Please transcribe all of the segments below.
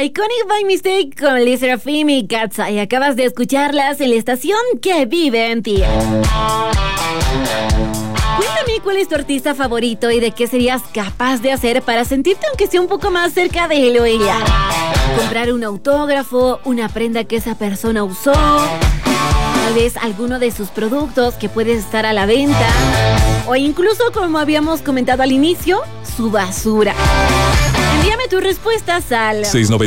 Iconic by Mistake con Lee Serafim y Katza. Y acabas de escucharlas en la estación que vive en ti. Cuéntame cuál es tu artista favorito y de qué serías capaz de hacer para sentirte aunque sea un poco más cerca de él o ella. Comprar un autógrafo, una prenda que esa persona usó, tal vez alguno de sus productos que puede estar a la venta, o incluso, como habíamos comentado al inicio, su basura. Envíame tus respuestas al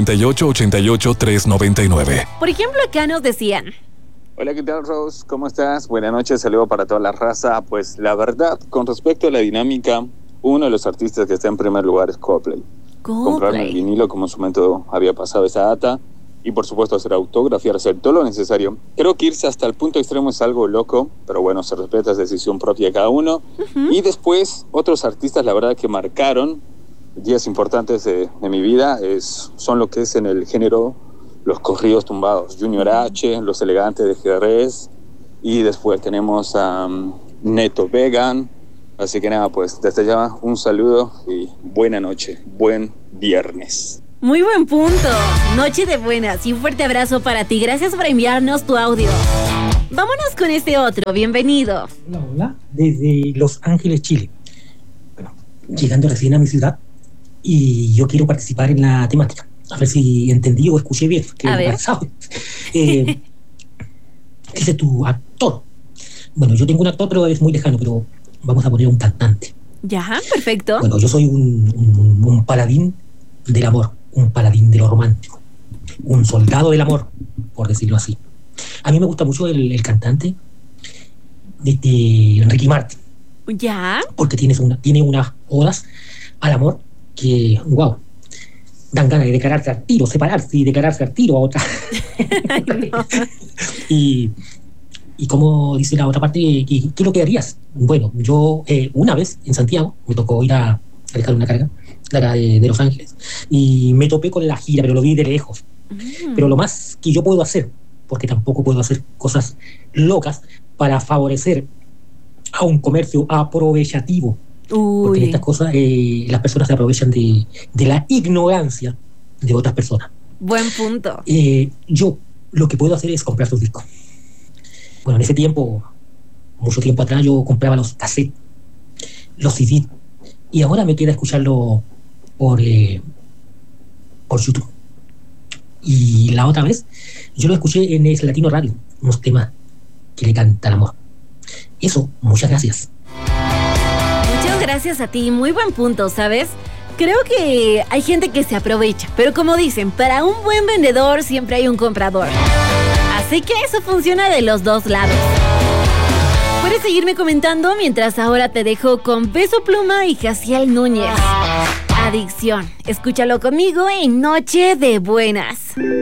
698-88-399. Por ejemplo, acá nos decían: Hola, ¿qué tal, Rose? ¿Cómo estás? Buenas noches, saludo para toda la raza. Pues la verdad, con respecto a la dinámica, uno de los artistas que está en primer lugar es Coldplay. Comprarme el vinilo, como en su momento había pasado esa data, y por supuesto hacer autografiar, hacer todo lo necesario. Creo que irse hasta el punto extremo es algo loco, pero bueno, se respeta, es decisión propia de cada uno. Y después, otros artistas, la verdad, que marcaron días importantes de mi vida son lo que es en el género los corridos tumbados. Junior H, Los Elegantes de Jerez, y después tenemos a Neto Vegan. Así que nada, pues desde ya un saludo y buena noche, buen viernes. Muy buen punto. Noche de buenas y un fuerte abrazo para ti. Gracias por enviarnos tu audio. Vámonos con este otro. Bienvenido. Hola, hola. Desde Los Ángeles, Chile. Bueno, llegando recién a mi ciudad y yo quiero participar en la temática. A ver si entendí o escuché bien. A ver. Dice tu actor. Bueno, yo tengo un actor, pero es muy lejano, pero vamos a poner un cantante. Ya, perfecto. Bueno, yo soy un paladín del amor, un paladín de lo romántico, un soldado del amor, por decirlo así. A mí me gusta mucho el cantante de Ricky Martin. Ya. Porque tiene unas odas al amor que, wow, dan ganas de declararse al tiro, separarse y declararse al tiro a otra. Ay, no. Y como dice la otra parte, ¿qué es lo que harías? Bueno, yo una vez en Santiago me tocó ir a dejar una carga, la de Los Ángeles, y me topé con la gira, pero lo vi de lejos. Pero lo más que yo puedo hacer, porque tampoco puedo hacer cosas locas, para favorecer a un comercio aprovechativo. Porque en estas cosas las personas se aprovechan de la ignorancia de otras personas. Buen punto. Yo lo que puedo hacer es comprar sus discos. Bueno, en ese tiempo, mucho tiempo atrás, yo compraba los cassettes, los CD, y ahora me queda escucharlo por YouTube. Y la otra vez, yo lo escuché en Es Latino Radio, unos temas que le cantan amor. Eso, muchas gracias. Muchas gracias a ti, muy buen punto, ¿sabes? Creo que hay gente que se aprovecha, pero como dicen, para un buen vendedor siempre hay un comprador. Así que eso funciona de los dos lados. Puedes seguirme comentando mientras ahora te dejo con Peso Pluma y Jaciel Núñez. Adicción. Escúchalo conmigo en Noche de Buenas.